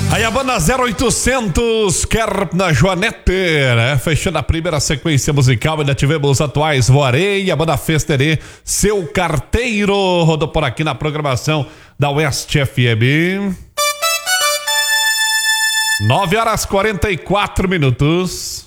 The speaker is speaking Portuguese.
Aí a banda 0800 quer na Joanete, né? Fechando a primeira sequência musical, ainda tivemos atuais Voarei, a banda Festerê, Seu Carteiro, rodou por aqui na programação da West FM. 9 horas 44 minutos.